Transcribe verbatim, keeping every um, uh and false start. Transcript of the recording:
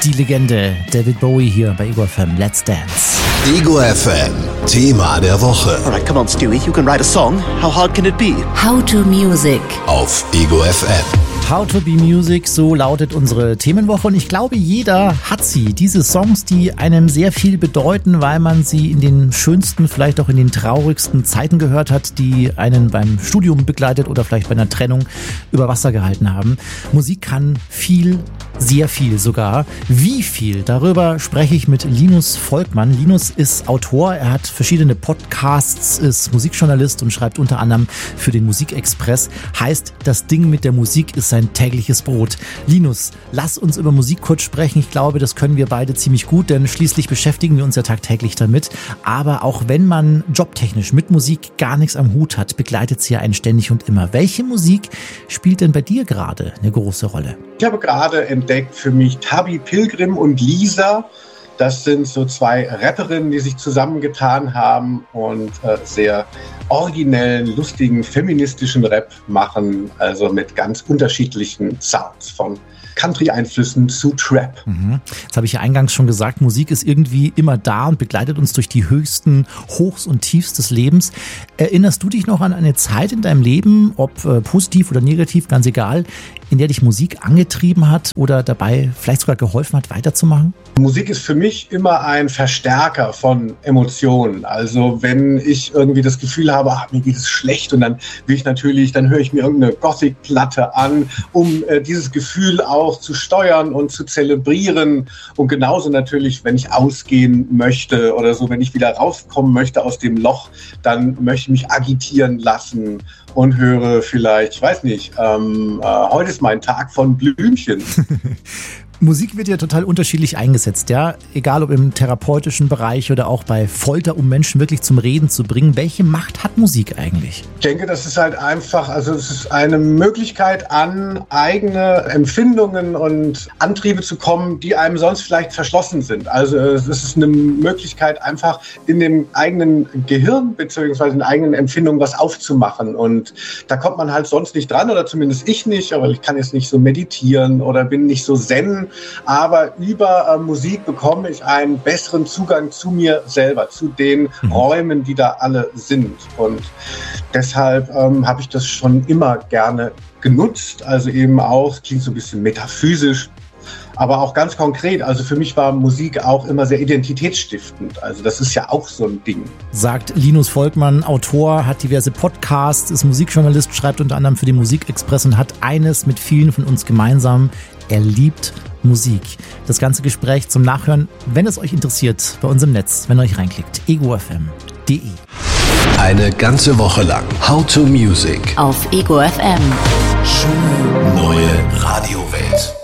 Die Legende David Bowie hier bei Ego F M. Let's Dance. Ego F M, Thema der Woche. Alright, come on, Stewie, you can write a song. How hard can it be? How to Music. Auf Ego F M. How to be Music, so lautet unsere Themenwoche. Und ich glaube, jeder hat sie. Diese Songs, die einem sehr viel bedeuten, weil man sie in den schönsten, vielleicht auch in den traurigsten Zeiten gehört hat, die einen beim Studium begleitet oder vielleicht bei einer Trennung über Wasser gehalten haben. Musik kann viel, sehr viel sogar. Wie viel? Darüber spreche ich mit Linus Volkmann. Linus ist Autor, er hat verschiedene Podcasts, ist Musikjournalist und schreibt unter anderem für den Musikexpress. Heißt, das Ding mit der Musik ist sein tägliches Brot. Linus, lass uns über Musik kurz sprechen. Ich glaube, das können wir beide ziemlich gut, denn schließlich beschäftigen wir uns ja tagtäglich damit. Aber auch wenn man jobtechnisch mit Musik gar nichts am Hut hat, begleitet sie ja einen ständig und immer. Welche Musik spielt denn bei dir gerade eine große Rolle? Ich habe gerade entdeckt für mich Tabi Pilgrim und Lisa. Das sind so zwei Rapperinnen, die sich zusammengetan haben und äh, sehr originellen, lustigen, feministischen Rap machen. Also mit ganz unterschiedlichen Sounds, von Country-Einflüssen zu Trap. Mhm. Jetzt habe ich ja eingangs schon gesagt, Musik ist irgendwie immer da und begleitet uns durch die höchsten Hochs und Tiefs des Lebens. Erinnerst du dich noch an eine Zeit in deinem Leben, ob äh, positiv oder negativ, ganz egal, in der dich Musik angetrieben hat oder dabei vielleicht sogar geholfen hat, weiterzumachen? Musik ist für mich immer ein Verstärker von Emotionen. Also wenn ich irgendwie das Gefühl habe, ach, mir geht es schlecht und dann will ich natürlich, dann höre ich mir irgendeine Gothic-Platte an, um äh, dieses Gefühl auch zu steuern und zu zelebrieren. Und genauso natürlich, wenn ich ausgehen möchte oder so, wenn ich wieder rauskommen möchte aus dem Loch, dann möchte ich mich agitieren lassen und höre vielleicht, ich weiß nicht, ähm, äh, heute ist mein Tag von Blümchen. Musik wird ja total unterschiedlich eingesetzt, ja. Egal ob im therapeutischen Bereich oder auch bei Folter, um Menschen wirklich zum Reden zu bringen. Welche Macht hat Musik eigentlich? Ich denke, das ist halt einfach, also es ist eine Möglichkeit, an eigene Empfindungen und Antriebe zu kommen, die einem sonst vielleicht verschlossen sind. Also es ist eine Möglichkeit, einfach in dem eigenen Gehirn bzw. in eigenen Empfindungen was aufzumachen. Und da kommt man halt sonst nicht dran, oder zumindest ich nicht, aber ich kann jetzt nicht so meditieren oder bin nicht so zen. Aber über äh, Musik bekomme ich einen besseren Zugang zu mir selber, zu den mhm. Räumen, die da alle sind. Und deshalb ähm, habe ich das schon immer gerne genutzt. Also eben auch, klingt so ein bisschen metaphysisch, aber auch ganz konkret. Also für mich war Musik auch immer sehr identitätsstiftend. Also das ist ja auch so ein Ding. Sagt Linus Volkmann, Autor, hat diverse Podcasts, ist Musikjournalist, schreibt unter anderem für den Musikexpress und hat eines mit vielen von uns gemeinsam: er liebt Musik. Das ganze Gespräch zum Nachhören, wenn es euch interessiert, bei uns im Netz, wenn ihr euch reinklickt, ego f m punkt d e. Eine ganze Woche lang How to Music Auf Ego F M. Schöne neue Radiowelt.